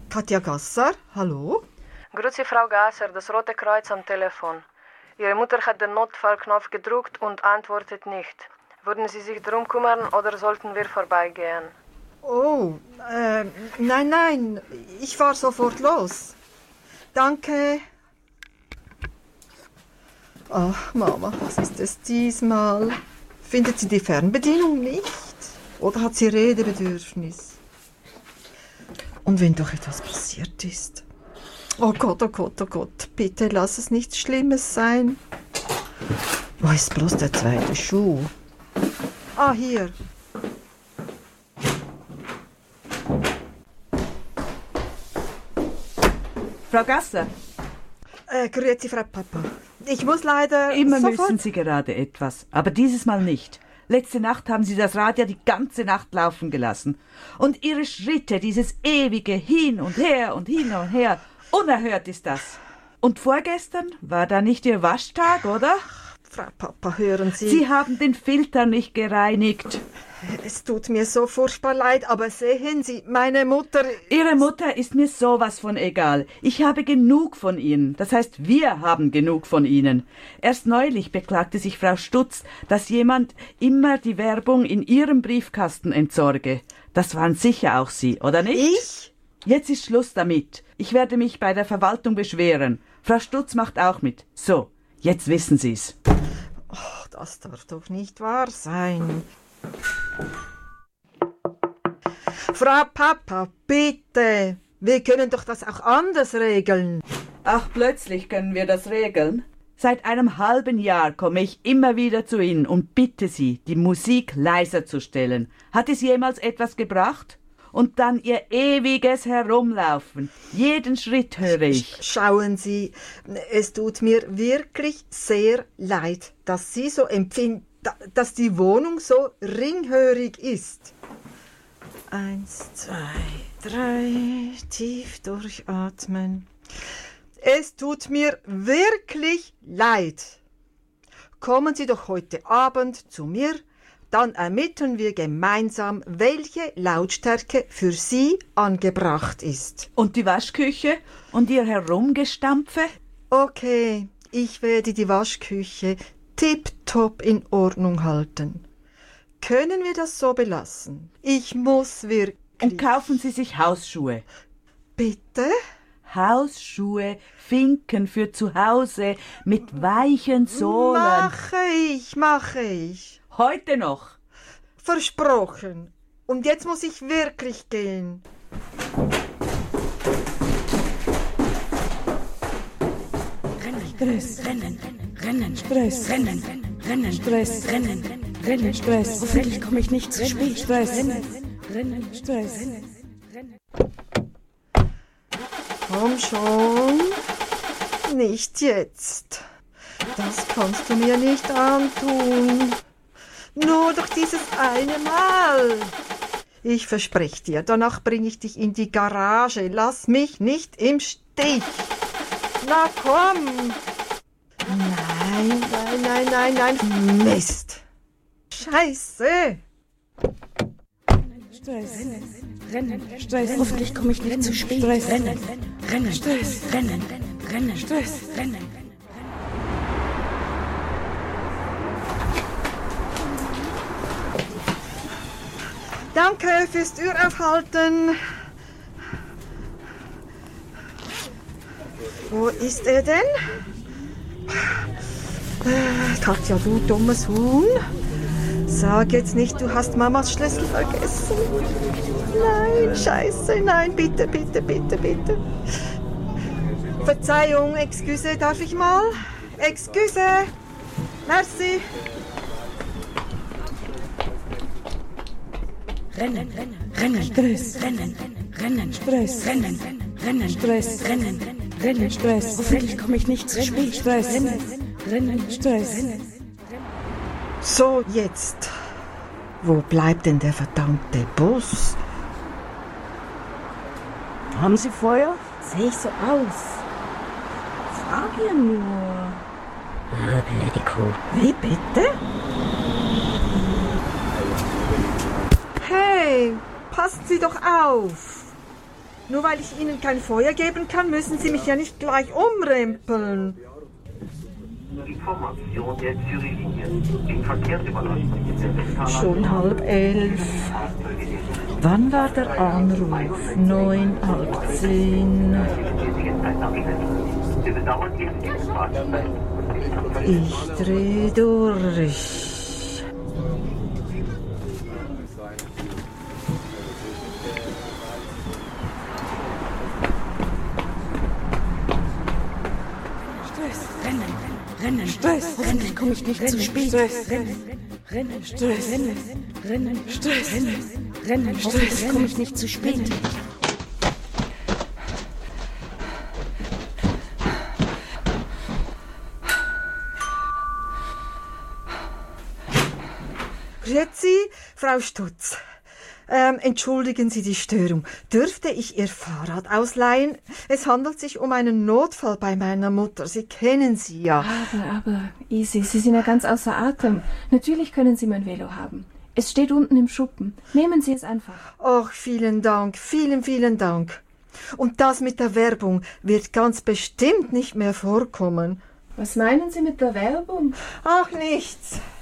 Katja Gasser, hallo? Grüezi, Frau Gasser, das Rote Kreuz am Telefon. Ihre Mutter hat den Notfallknopf gedrückt und antwortet nicht. Würden Sie sich darum kümmern oder sollten wir vorbeigehen? Oh, nein, ich fahr sofort los. Danke. Ach, Mama, was ist es diesmal? Findet sie die Fernbedienung nicht? Oder hat sie Redebedürfnis? Und wenn doch etwas passiert ist? Oh Gott, oh Gott, oh Gott, bitte lass es nichts Schlimmes sein. Wo ist bloß der zweite Schuh? Ah, hier. Frau Gasser. Grüezi, Frau Papa. Ich muss leider Immer sofort... müssen Sie gerade etwas, aber dieses Mal nicht. Letzte Nacht haben Sie das Rad ja die ganze Nacht laufen gelassen. Und Ihre Schritte, dieses ewige Hin und Her und hin und her, unerhört ist das. Und vorgestern war da nicht Ihr Waschtag, oder? Frau Papa, hören Sie... Sie haben den Filter nicht gereinigt. Es tut mir so furchtbar leid, aber sehen Sie, meine Mutter... Ihre Mutter ist mir sowas von egal. Ich habe genug von Ihnen. Das heißt, wir haben genug von Ihnen. Erst neulich beklagte sich Frau Stutz, dass jemand immer die Werbung in ihrem Briefkasten entsorge. Das waren sicher auch Sie, oder nicht? Ich? Jetzt ist Schluss damit. Ich werde mich bei der Verwaltung beschweren. Frau Stutz macht auch mit. So, jetzt wissen Sie's. Oh, das darf doch nicht wahr sein. Frau Papa, bitte. Wir können doch das auch anders regeln. Ach, plötzlich können wir das regeln? Seit einem halben Jahr komme ich immer wieder zu Ihnen und bitte Sie, die Musik leiser zu stellen. Hat es jemals etwas gebracht? Und dann Ihr ewiges Herumlaufen. Jeden Schritt höre ich. Schauen Sie, es tut mir wirklich sehr leid, dass Sie so empfinden, dass die Wohnung so ringhörig ist. 1, 2, 3, tief durchatmen. Es tut mir wirklich leid. Kommen Sie doch heute Abend zu mir, dann ermitteln wir gemeinsam, welche Lautstärke für Sie angebracht ist. Und die Waschküche und Ihr Herumgestampfe? Okay, ich werde die Waschküche tipptopp in Ordnung halten. Können wir das so belassen? Ich muss wirklich... Und kaufen Sie sich Hausschuhe. Bitte? Hausschuhe, Finken für zu Hause mit weichen Sohlen. Mache ich. Heute noch. Versprochen. Und jetzt muss ich wirklich gehen. Stress, Rennen, Stress, Rennen, Stress, Rennen, Stress. Hoffentlich komme ich nicht zu spät. Stress, Rennen, Stress. Komm schon. Nicht jetzt. Das kannst du mir nicht antun. Nur doch dieses eine Mal. Ich verspreche dir, danach bringe ich dich in die Garage. Lass mich nicht im Stich. Na komm. Nein. Mist. Scheiße. Stress, Rennen, Stress. Hoffentlich komme ich nicht zu spät. Stress, Rennen, Stress, Rennen, Stress, Rennen. Danke fürs Türaufhalten. Wo ist er denn? Katja, du dummes Huhn. Sag jetzt nicht, du hast Mamas Schlüssel vergessen. Nein, scheiße, nein, bitte. Verzeihung, excuse, darf ich mal? Excuse. Merci. Rennen, Stress, Rennen, Stress, Rennen, Stress, Rennen, Stress. Hoffentlich komme ich nicht zu spät. Stress, Rennen, Stress. So, jetzt. Wo bleibt denn der verdammte Bus? Haben Sie Feuer? Sehe ich so aus? Frag ja nur. Blöde Kuh. Wie bitte? Hey, passen Sie doch auf. Nur weil ich Ihnen kein Feuer geben kann, müssen Sie mich ja nicht gleich umrempeln. Information der Zürich-Linie. Die Verkehrsüberlastung in Schon 10:30. Wann war der Anruf? 9:30. Wir bedauern Ihre Wartezeit. Ich dreh durch. Rennen, Stress, hoffentlich komme ich nicht zu spät. Stress, Rennen, Stress, Rennen, Stress, Rennen, hoffentlich komme ich nicht zu spät. Grüezi, Frau Stutz. Entschuldigen Sie die Störung. Dürfte ich Ihr Fahrrad ausleihen? Es handelt sich um einen Notfall bei meiner Mutter. Sie kennen sie ja. Aber, Isi, Sie sind ja ganz außer Atem. Natürlich können Sie mein Velo haben. Es steht unten im Schuppen. Nehmen Sie es einfach. Ach, vielen Dank, vielen Dank. Und das mit der Werbung wird ganz bestimmt nicht mehr vorkommen. Was meinen Sie mit der Werbung? Ach, nichts.